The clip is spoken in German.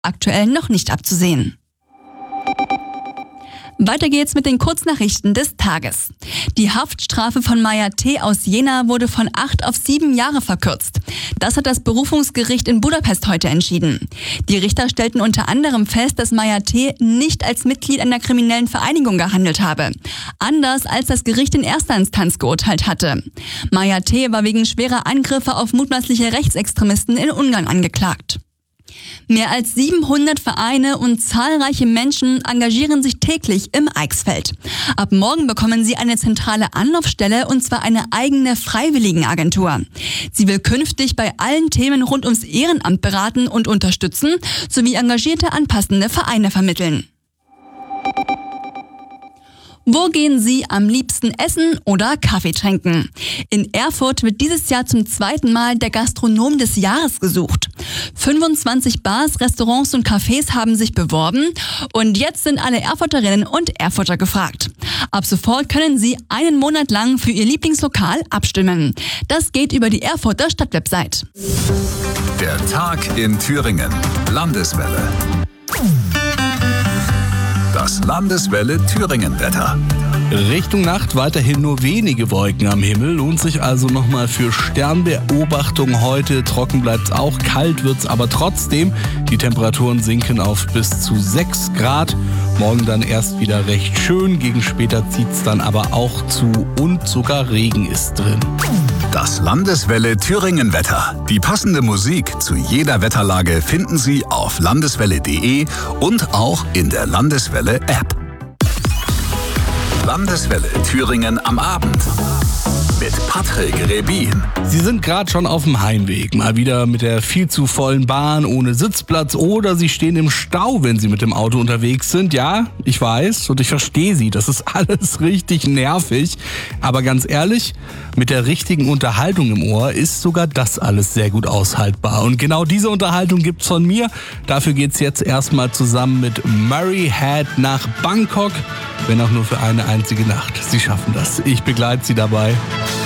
aktuell noch nicht abzusehen. Weiter geht's mit den Kurznachrichten des Tages. Die Haftstrafe von Maya T. aus Jena wurde von 8 auf 7 Jahre verkürzt. Das hat das Berufungsgericht in Budapest heute entschieden. Die Richter stellten unter anderem fest, dass Maya T. nicht als Mitglied einer kriminellen Vereinigung gehandelt habe. Anders als das Gericht in erster Instanz geurteilt hatte. Maya T. war wegen schwerer Angriffe auf mutmaßliche Rechtsextremisten in Ungarn angeklagt. Mehr als 700 Vereine und zahlreiche Menschen engagieren sich täglich im Eichsfeld. Ab morgen bekommen sie eine zentrale Anlaufstelle und zwar eine eigene Freiwilligenagentur. Sie will künftig bei allen Themen rund ums Ehrenamt beraten und unterstützen, sowie engagierte anpassende Vereine vermitteln. Wo gehen Sie am liebsten essen oder Kaffee trinken? In Erfurt wird dieses Jahr zum 2. Mal der Gastronom des Jahres gesucht. 25 Bars, Restaurants und Cafés haben sich beworben und jetzt sind alle Erfurterinnen und Erfurter gefragt. Ab sofort können Sie einen Monat lang für Ihr Lieblingslokal abstimmen. Das geht über die Erfurter Stadtwebsite. Der Tag in Thüringen. Landeswelle. Das Landeswelle Thüringen-Wetter. Richtung Nacht weiterhin nur wenige Wolken am Himmel. Lohnt sich also nochmal für Sternbeobachtung heute. Trocken bleibt's auch, kalt wird's aber trotzdem. Die Temperaturen sinken auf bis zu 6 Grad. Morgen dann erst wieder recht schön. Gegen später zieht's dann aber auch zu und sogar Regen ist drin. Das Landeswelle Thüringen-Wetter. Die passende Musik zu jeder Wetterlage finden Sie auf landeswelle.de und auch in der Landeswelle-App. Landeswelle Thüringen am Abend mit Patrick Rebin. Sie sind gerade schon auf dem Heimweg, mal wieder mit der viel zu vollen Bahn ohne Sitzplatz oder Sie stehen im Stau, wenn Sie mit dem Auto unterwegs sind. Ja, ich weiß und ich verstehe Sie, das ist alles richtig nervig. Aber ganz ehrlich, mit der richtigen Unterhaltung im Ohr ist sogar das alles sehr gut aushaltbar. Und genau diese Unterhaltung gibt's von mir. Dafür geht's jetzt erstmal zusammen mit Murray Head nach Bangkok, wenn auch nur für eine einzige Nacht. Sie schaffen das. Ich begleite Sie dabei.